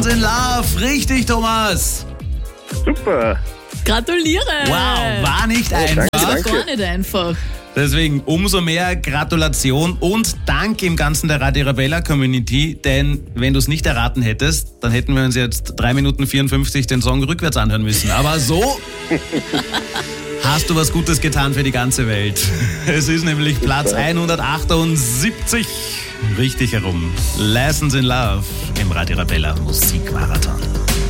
Lessons in Love. Richtig, Thomas. Super. Gratuliere! Wow, war nicht einfach. Danke. Gar nicht einfach. Deswegen umso mehr Gratulation und Dank im Ganzen der Radio Arabella Community, denn wenn du es nicht erraten hättest, dann hätten wir uns jetzt 3 Minuten 54 den Song rückwärts anhören müssen. Aber so hast du was Gutes getan für die ganze Welt. Es ist nämlich Platz 178 richtig herum. Lessons in Love im Radio Arabella Musikmarathon.